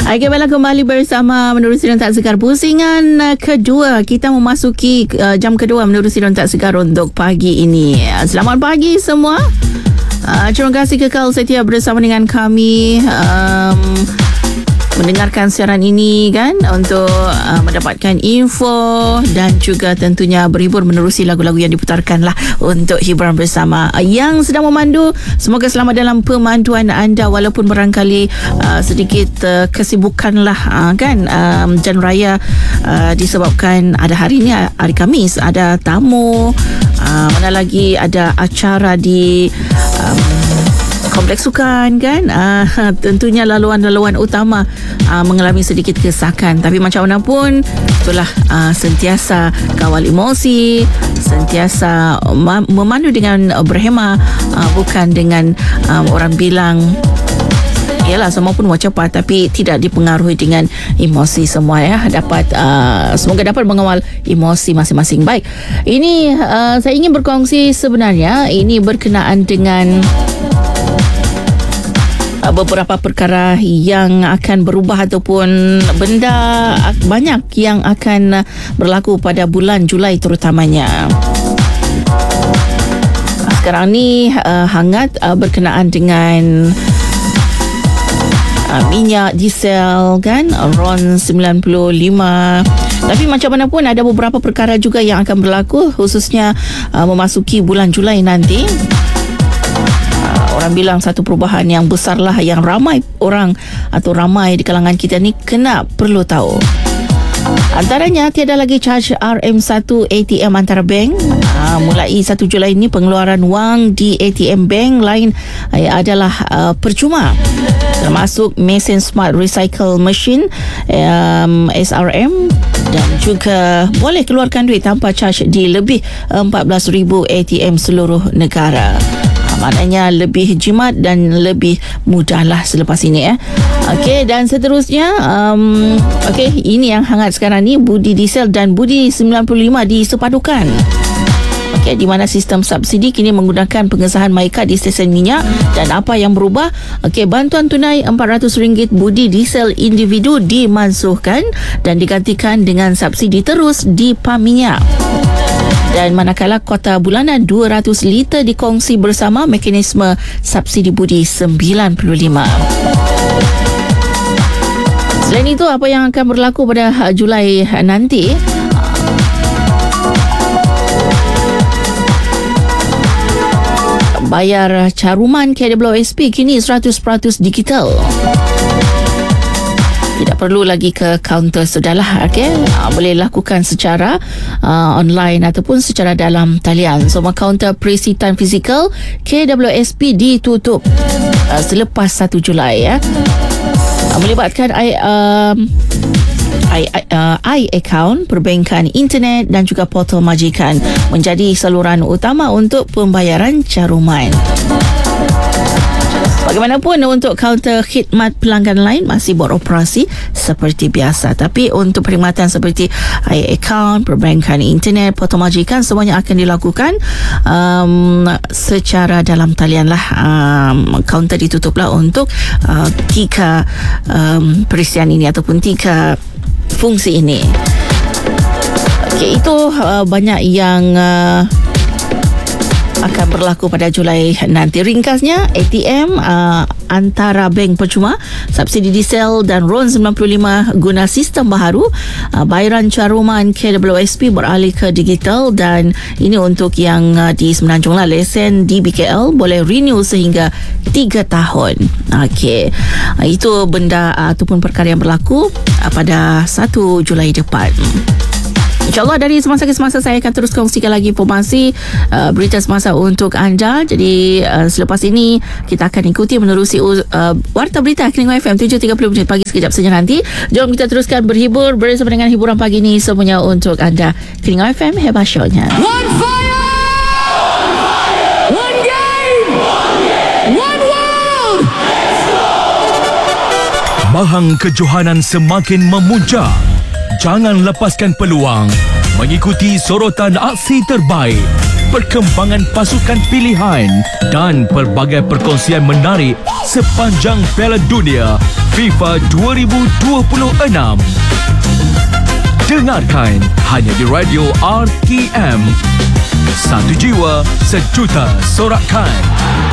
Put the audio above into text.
Okay, baiklah, kembali bersama Menerusi dan Tak Segar. Pusingan kedua, kita memasuki jam kedua Menerusi dan Tak Segar untuk pagi ini. Selamat pagi semua. Terima kasih kekal setia bersama dengan kami, mendengarkan siaran ini kan, untuk mendapatkan info dan juga tentunya berhibur menerusi lagu-lagu yang diputarkan lah untuk hiburan bersama. Yang sedang memandu, semoga selamat dalam pemanduan anda walaupun barangkali sedikit kesibukan lah kan, Jalan Raya disebabkan ada hari ni, hari Khamis, ada tamu, mana lagi ada acara di Kompleks Sukan kan, tentunya laluan-laluan utama mengalami sedikit kesakan. Tapi macam mana pun, itulah, sentiasa kawal emosi, sentiasa memandu dengan berhemah, bukan dengan orang bilang yalah semua pun mau cepat, tapi tidak dipengaruhi dengan emosi semua ya. Semoga dapat mengawal emosi masing-masing. Baik, ini saya ingin berkongsi sebenarnya, ini berkenaan dengan beberapa perkara yang akan berubah ataupun benda banyak yang akan berlaku pada bulan Julai terutamanya. Sekarang ni hangat berkenaan dengan minyak diesel kan, RON 95. Tapi macam mana pun ada beberapa perkara juga yang akan berlaku, khususnya memasuki bulan Julai nanti. Orang bilang satu perubahan yang besar lah, yang ramai orang atau ramai di kalangan kita ni perlu tahu. Antaranya, tiada lagi charge RM1 ATM antara bank. Mulai 1 Julai ini pengeluaran wang di ATM bank lain adalah percuma, termasuk mesin smart recycle machine SRM, dan juga boleh keluarkan duit tanpa charge di lebih 14,000 ATM seluruh negara. Maknanya lebih jimat dan lebih mudahlah selepas ini ya. Okey, dan seterusnya ini yang hangat sekarang ni, budi diesel dan budi 95 disepadukan. Okey, di mana sistem subsidi kini menggunakan pengesahan MyCard di stesen minyak. Dan apa yang berubah? Okey, bantuan tunai RM400 budi diesel individu dimansuhkan dan digantikan dengan subsidi terus di pam minyak. Dan manakala kota bulanan 200 liter dikongsi bersama mekanisme subsidi budi 95. Selain itu, apa yang akan berlaku pada Julai nanti? Bayar caruman KWSP kini 100% digital. Tidak perlu lagi ke kaunter, sudahlah. Boleh lakukan secara online ataupun secara dalam talian. Semua kaunter perisitan fizikal KWSP ditutup selepas 1 Julai ya. Melibatkan i-account, perbankan internet dan juga portal majikan menjadi saluran utama untuk pembayaran caruman. Bagaimanapun, untuk kaunter khidmat pelanggan lain masih beroperasi seperti biasa. Tapi untuk perkhidmatan seperti i-account, perbankan internet, portal majikan, semuanya akan dilakukan secara dalam talian lah. Kaunter ditutuplah untuk 3 perisian ini ataupun 3 fungsi ini. Okey, itu banyak yang akan berlaku pada Julai nanti. Ringkasnya, ATM antara bank percuma, subsidi diesel dan RON 95 guna sistem baharu. Bayaran caruman KWSP beralih ke digital, dan ini untuk yang di Semenanjung lah. Lesen di BKL boleh renew sehingga 3 tahun. Okey, itu benda ataupun perkara yang berlaku pada 1 Julai depan. InsyaAllah dari semasa ke semasa saya akan terus kongsikan lagi informasi, berita semasa untuk anda. Jadi selepas ini kita akan ikuti menerusi Warta Berita Klingo FM 7.30 minit pagi sekejap saja nanti. Jom kita teruskan berhibur bersama dengan hiburan pagi ini, semuanya untuk anda. Klingo FM, hebat shownya. One fire! One game! One world! Mahang kejohanan semakin memuncak. Jangan lepaskan peluang mengikuti sorotan aksi terbaik perkembangan pasukan pilihan dan pelbagai perkongsian menarik sepanjang Piala Dunia FIFA 2026. Dengarkan hanya di Radio RTM. Satu jiwa, sejuta sorakan.